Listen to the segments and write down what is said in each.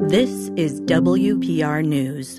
This is WPR News.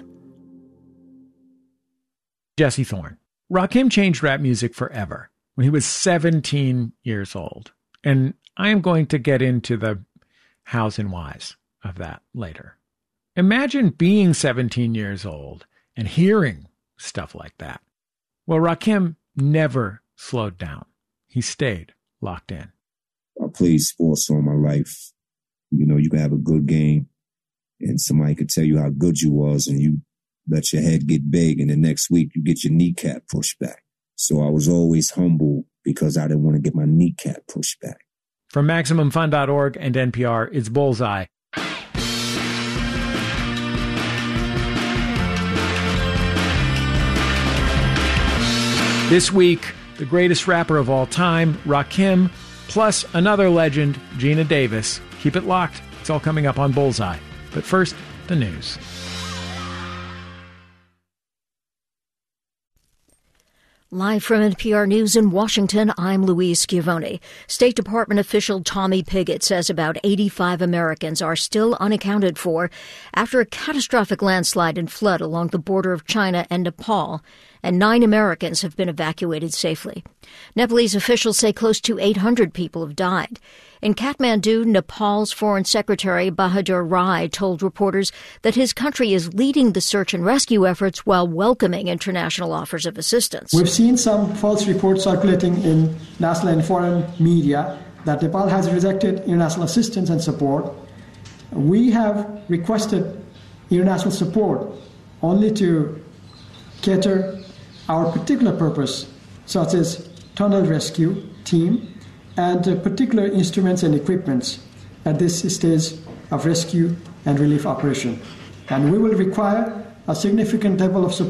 Jesse Thorne. Rakim changed rap music forever when he was 17 years old. And I am going to get into the hows and whys of that later. Imagine being 17 years old and hearing stuff like that. Well, Rakim never slowed down. He stayed locked in. I played sports all my life. You know, you can have a good game and somebody could tell you how good you was and you let your head get big and the next week you get your kneecap pushed back. So I was always humble because I didn't want to get my kneecap pushed back. From MaximumFun.org and NPR, it's Bullseye. This week, the greatest rapper of all time, Rakim, plus another legend, Gina Davis. Keep it locked. It's all coming up on Bullseye. But first, the news. Live from NPR News in Washington, I'm Louise Schiavone. State Department official Tommy Pigott says about 85 Americans are still unaccounted for after a catastrophic landslide and flood along the border of China and Nepal, and 9 Americans have been evacuated safely. Nepalese officials say close to 800 people have died. In Kathmandu, Nepal's Foreign Secretary Bahadur Rai told reporters that his country is leading the search and rescue efforts while welcoming international offers of assistance. We've seen some false reports circulating in national and foreign media that Nepal has rejected international assistance and support. We have requested international support only to cater our particular purpose, such as tunnel rescue team and particular instruments and equipments at this stage of rescue and relief operation. And we will require a significant level of support